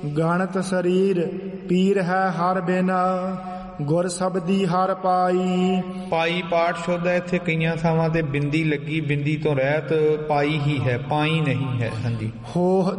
ਗਣਤ ਸਰੀਰ ਪੀਰ ਹੈ ਹਰ ਬਿਨਾ, ਗੁਰ ਸਬਦੀ ਹਰ ਪਾਈ। ਪਾਈ ਪਾਠ ਸ਼ੁੱਧ ਹੈ। ਇੱਥੇ ਕਈਆਂ ਥਾਵਾਂ ਤੇ ਬਿੰਦੀ ਲੱਗੀ, ਬਿੰਦੀ ਤੋਂ ਰਹਿਤ ਪਾਈ ਹੀ ਹੈ, ਪਾਈ ਨਹੀਂ ਹੈ। ਹਾਂਜੀ। ਹੋ